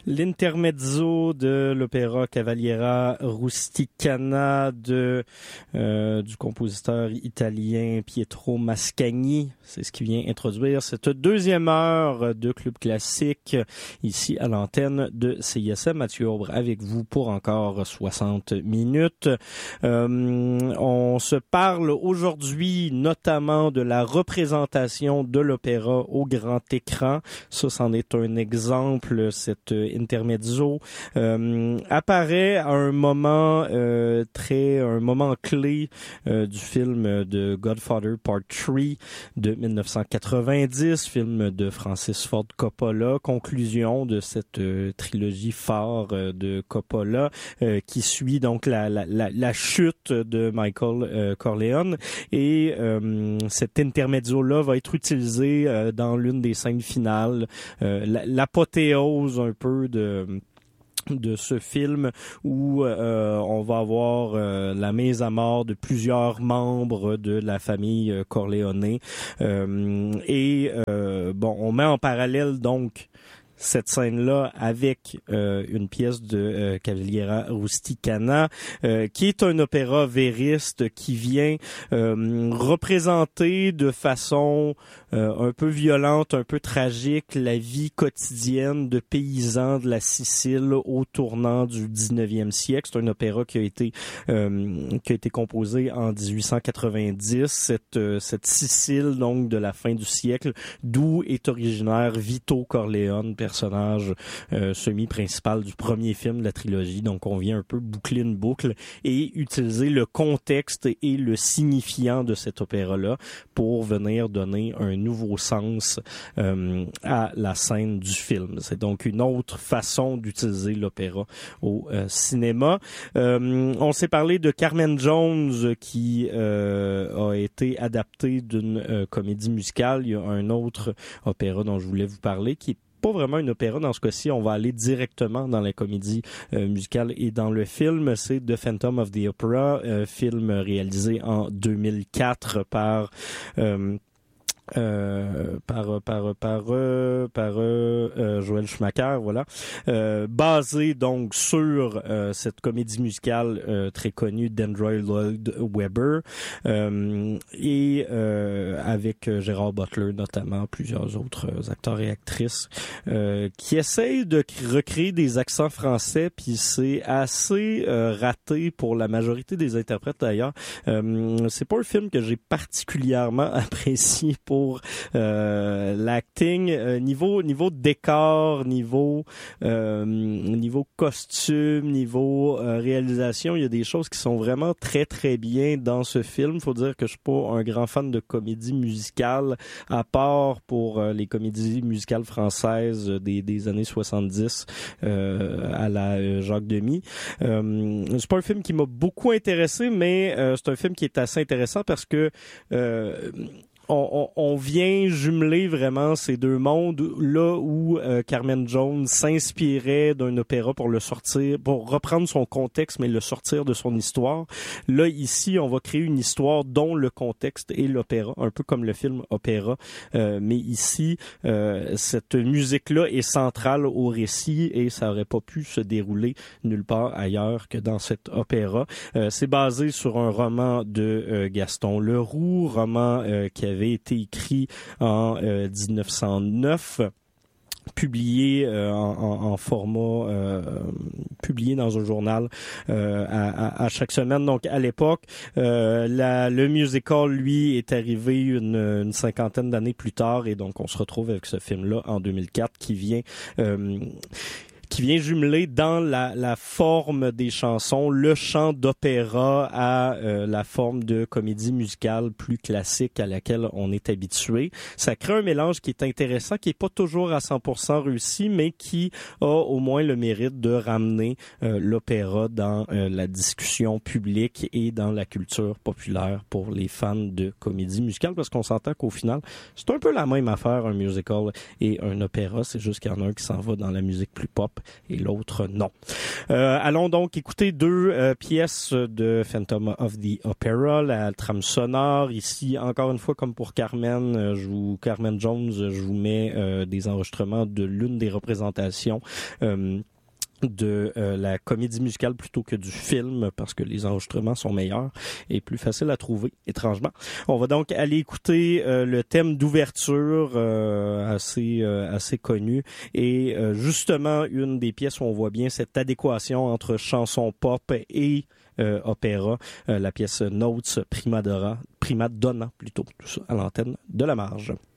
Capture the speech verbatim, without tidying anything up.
l'intermezzo de l'opéra Cavaliera Rusticana de euh, du compositeur italien Pietro Mascagni. C'est ce qui vient introduire cette deuxième heure de Club Classique ici à l'antenne de C I S M. Mathieu Aubre avec vous pour encore soixante minutes. Euh, on se parle aujourd'hui notamment de la représentation de l'opéra au grand écran. Ça, c'en est un exemple. Cet intermezzo euh, apparaît à un moment euh, très, un moment clé euh, du film de Godfather Part trois de dix-neuf cent quatre-vingt-dix, film de Francis Ford Coppola, conclusion de cette euh, trilogie phare euh, de Coppola euh, qui suit donc la, la, la, la chute de Michael euh, Corleone et euh, cet intermezzo-là va être utilisé euh, dans l'une des scènes finales, euh, l'apothéose un peu de de ce film où euh, on va avoir euh, la mise à mort de plusieurs membres de la famille euh, Corleone euh, et euh, bon, on met en parallèle donc cette scène-là avec euh, une pièce de euh, Cavaliera Rusticana, euh, qui est un opéra vériste qui vient euh, représenter de façon euh, un peu violente, un peu tragique, la vie quotidienne de paysans de la Sicile au tournant du dix-neuvième siècle. C'est un opéra qui a été euh, qui a été composé en dix-huit cent quatre-vingt-dix. Cette euh, cette Sicile donc de la fin du siècle, d'où est originaire Vito Corleone, personnage euh, semi-principal du premier film de la trilogie. Donc, on vient un peu boucler une boucle et utiliser le contexte et le signifiant de cet opéra-là pour venir donner un nouveau sens euh, à la scène du film. C'est donc une autre façon d'utiliser l'opéra au euh, cinéma. Euh, on s'est parlé de Carmen Jones qui euh, a été adapté d'une euh, comédie musicale. Il y a un autre opéra dont je voulais vous parler qui est pas vraiment une opéra. Dans ce cas-ci, on va aller directement dans la comédie euh, musicale et dans le film. C'est The Phantom of the Opera, euh, film réalisé en deux mille quatre par... Euh, Euh, par par par euh, par euh, euh, Joel Schumacher, voilà, euh, basé donc sur euh, cette comédie musicale euh, très connue d'Andrew Lloyd Webber euh, et euh, avec Gérard Butler notamment, plusieurs autres acteurs et actrices euh, qui essayent de recréer des accents français, puis c'est assez euh, raté pour la majorité des interprètes d'ailleurs. Euh, c'est pas un film que j'ai particulièrement apprécié pour pour euh, l'acting, euh, niveau niveau décor, niveau euh, niveau costume, niveau euh, réalisation, il y a des choses qui sont vraiment très très bien dans ce film. Faut dire que je suis pas un grand fan de comédie musicale, à part pour euh, les comédies musicales françaises des des années soixante-dix euh, à la euh, Jacques Demy. Euh, c'est pas un film qui m'a beaucoup intéressé, mais euh, c'est un film qui est assez intéressant parce que euh, On, on, on vient jumeler vraiment ces deux mondes là où euh, Carmen Jones s'inspirait d'un opéra pour le sortir, pour reprendre son contexte mais le sortir de son histoire. Là ici, on va créer une histoire dont le contexte est l'opéra, un peu comme le film Opéra, euh, mais ici euh, cette musique-là est centrale au récit et ça aurait pas pu se dérouler nulle part ailleurs que dans cet opéra. Euh, c'est basé sur un roman de euh, Gaston Leroux, roman euh, qui avait avait été écrit en euh, dix-neuf cent neuf, publié euh, en, en, en format euh, publié dans un journal euh, à, à, à chaque semaine. Donc à l'époque, euh, la, le musical lui est arrivé une, une cinquantaine d'années plus tard et donc on se retrouve avec ce film-là en deux mille quatre qui vient euh, qui vient jumeler dans la, la forme des chansons le chant d'opéra à euh, la forme de comédie musicale plus classique à laquelle on est habitué. Ça crée un mélange qui est intéressant, qui est pas toujours à cent pour cent réussi, mais qui a au moins le mérite de ramener euh, l'opéra dans euh, la discussion publique et dans la culture populaire pour les fans de comédie musicale, parce qu'on s'entend qu'au final, c'est un peu la même affaire, un musical et un opéra. C'est juste qu'il y en a un qui s'en va dans la musique plus pop pop et l'autre non. Euh, allons donc écouter deux euh, pièces de Phantom of the Opera, la trame sonore. Ici, encore une fois, comme pour Carmen, euh, je vous, Carmen Jones, je vous mets euh, des enregistrements de l'une des représentations euh, de euh, la comédie musicale plutôt que du film, parce que les enregistrements sont meilleurs et plus faciles à trouver, étrangement. On va donc aller écouter euh, le thème d'ouverture euh, assez euh, assez connu et euh, justement une des pièces où on voit bien cette adéquation entre chanson pop et euh, opéra, euh, la pièce Notes Prima Donna, Prima Donna plutôt, tout ça à l'antenne de La Marge.